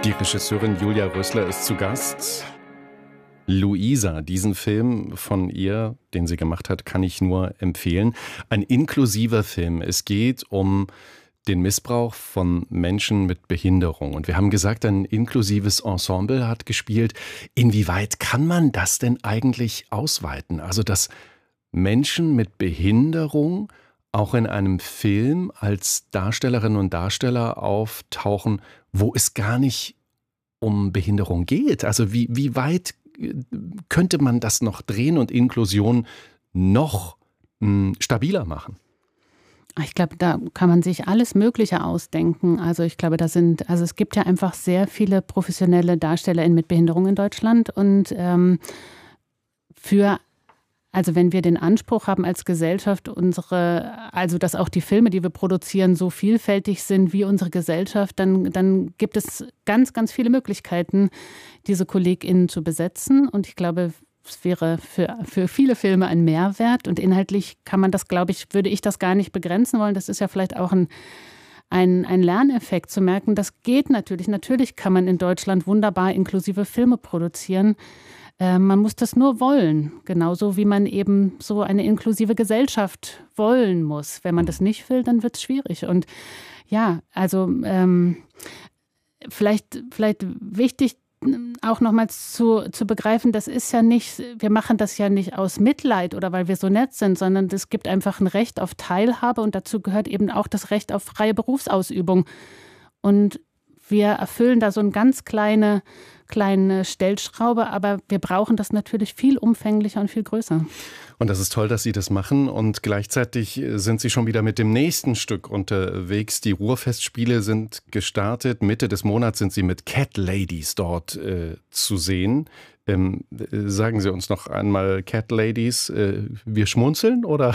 Die Regisseurin Julia Rösler ist zu Gast. Luisa, diesen Film von ihr, den sie gemacht hat, kann ich nur empfehlen. Ein inklusiver Film. Es geht um den Missbrauch von Menschen mit Behinderung. Und wir haben gesagt, ein inklusives Ensemble hat gespielt. Inwieweit kann man das denn eigentlich ausweiten? Also, dass Menschen mit Behinderung auch in einem Film als Darstellerinnen und Darsteller auftauchen, wo es gar nicht um Behinderung geht. Also wie weit könnte man das noch drehen und Inklusion noch stabiler machen? Ich glaube, da kann man sich alles Mögliche ausdenken. Also ich glaube, es gibt ja einfach sehr viele professionelle DarstellerInnen mit Behinderung in Deutschland und also wenn wir den Anspruch haben als Gesellschaft, also dass auch die Filme, die wir produzieren, so vielfältig sind wie unsere Gesellschaft, dann gibt es ganz, ganz viele Möglichkeiten, diese KollegInnen zu besetzen. Und ich glaube, es wäre für viele Filme ein Mehrwert. Und inhaltlich kann man das, glaube ich, würde ich das gar nicht begrenzen wollen. Das ist ja vielleicht auch ein Lerneffekt zu merken, das geht natürlich. Natürlich kann man in Deutschland wunderbar inklusive Filme produzieren. Man muss das nur wollen, genauso wie man eben so eine inklusive Gesellschaft wollen muss. Wenn man das nicht will, dann wird es schwierig. Und ja, also vielleicht wichtig auch nochmals zu begreifen, das ist ja nicht, wir machen das ja nicht aus Mitleid oder weil wir so nett sind, sondern es gibt einfach ein Recht auf Teilhabe und dazu gehört eben auch das Recht auf freie Berufsausübung. Und wir erfüllen da so eine ganz kleine Stellschraube, aber wir brauchen das natürlich viel umfänglicher und viel größer. Und das ist toll, dass Sie das machen und gleichzeitig sind Sie schon wieder mit dem nächsten Stück unterwegs. Die Ruhrfestspiele sind gestartet. Mitte des Monats sind Sie mit Cat Ladies dort zu sehen. Sagen Sie uns noch einmal Cat Ladies, wir schmunzeln oder?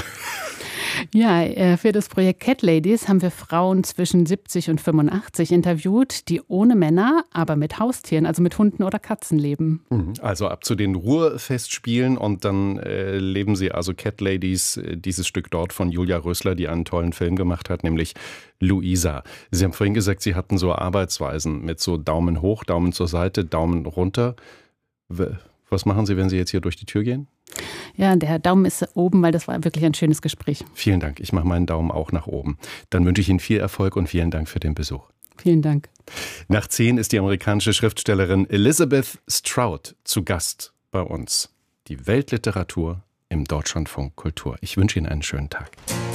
Ja, für das Projekt Cat Ladies haben wir Frauen zwischen 70 und 85 interviewt, die ohne Männer, aber mit Haustieren, also mit Hunden oder Katzen leben. Also ab zu den Ruhrfestspielen und dann leben Sie also Cat Ladies, dieses Stück dort von Julia Rösler, die einen tollen Film gemacht hat, nämlich Luisa. Sie haben vorhin gesagt, Sie hatten so Arbeitsweisen mit so Daumen hoch, Daumen zur Seite, Daumen runter. Was machen Sie, wenn Sie jetzt hier durch die Tür gehen? Ja, der Daumen ist oben, weil das war wirklich ein schönes Gespräch. Vielen Dank. Ich mache meinen Daumen auch nach oben. Dann wünsche ich Ihnen viel Erfolg und vielen Dank für den Besuch. Vielen Dank. Nach 10 ist die amerikanische Schriftstellerin Elizabeth Strout zu Gast bei uns. Die Weltliteratur im Deutschlandfunk Kultur. Ich wünsche Ihnen einen schönen Tag.